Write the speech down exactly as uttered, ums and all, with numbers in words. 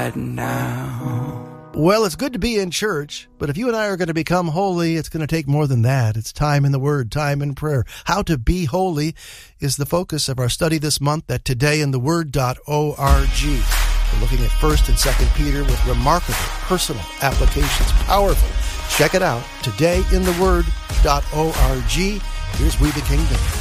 now. Well, it's good to be in church, but if you and I are going to become holy, it's going to take more than that. It's time in the Word, time in prayer. How to be holy is the focus of our study this month at today in the word dot org. We're looking at First and Second Peter with remarkable personal applications. Powerful. Check it out, today in the word dot org. Here's We the Kingdom.